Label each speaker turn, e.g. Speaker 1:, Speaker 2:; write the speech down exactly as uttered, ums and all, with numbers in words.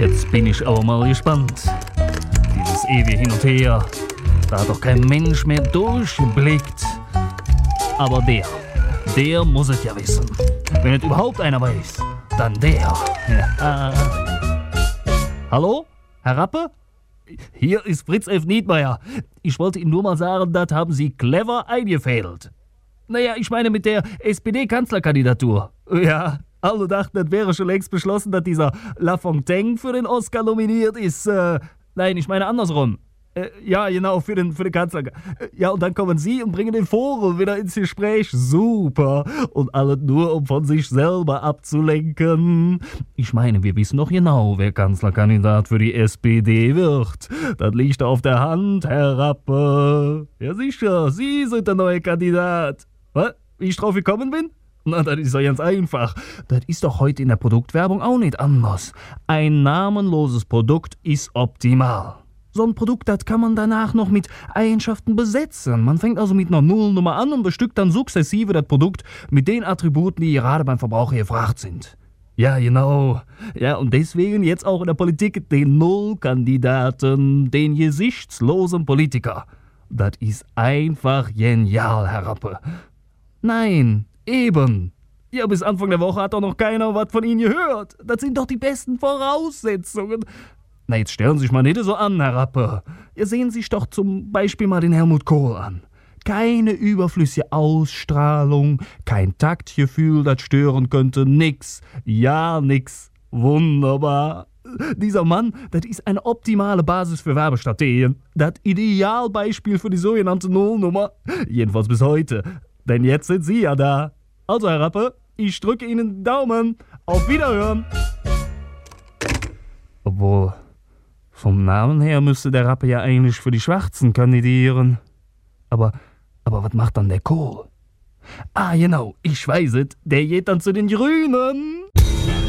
Speaker 1: Jetzt bin ich aber mal gespannt. Dieses ewige Hin und Her, da hat doch kein Mensch mehr durchgeblickt. Aber der, der muss es ja wissen. Wenn es überhaupt einer weiß, dann der. Ja. Hallo, Herr Rappe? Hier ist Fritz F. Niedmeyer. Ich wollte Ihnen nur mal sagen, das haben Sie clever eingefädelt. Naja, ich meine mit der S P D-Kanzlerkandidatur. Ja, alle dachten, das wäre schon längst beschlossen, dass dieser Lafontaine für den Oscar nominiert ist. Äh, nein, ich meine andersrum. Äh, ja, genau, für den, für den Kanzler. Ja, und dann kommen Sie und bringen den Vogel wieder ins Gespräch. Super. Und alles nur, um von sich selber abzulenken. Ich meine, wir wissen doch genau, wer Kanzlerkandidat für die S P D wird. Das liegt auf der Hand, Herr Rappe. Ja, sicher, Sie sind der neue Kandidat. Was? Wie ich drauf gekommen bin? Na, das ist doch ganz einfach. Das ist doch heute in der Produktwerbung auch nicht anders. Ein namenloses Produkt ist optimal. So ein Produkt, das kann man danach noch mit Eigenschaften besetzen. Man fängt also mit einer Nullnummer an und bestückt dann sukzessive das Produkt mit den Attributen, die gerade beim Verbraucher gefragt sind. Ja, genau. Ja, und deswegen jetzt auch in der Politik den Nullkandidaten, den gesichtslosen Politiker. Das ist einfach genial, Herr Rappe. Nein, eben. Ja, bis Anfang der Woche hat doch noch keiner was von Ihnen gehört. Das sind doch die besten Voraussetzungen. Na, jetzt stellen Sie sich mal nicht so an, Herr Rappe. Ja, sehen Sie sich doch zum Beispiel mal den Helmut Kohl an. Keine überflüssige Ausstrahlung, kein Taktgefühl, das stören könnte, nix. Ja, nix. Wunderbar. Dieser Mann, das ist eine optimale Basis für Werbestrategien. Das Idealbeispiel für die sogenannte Nullnummer. Jedenfalls bis heute. Denn jetzt sind Sie ja da. Also, Herr Rappe, ich drücke Ihnen den Daumen. Auf Wiederhören. Obwohl, vom Namen her müsste der Rappe ja eigentlich für die Schwarzen kandidieren. Aber, aber was macht dann der Kohl? Ah, genau, ich weiß es. Der geht dann zu den Grünen.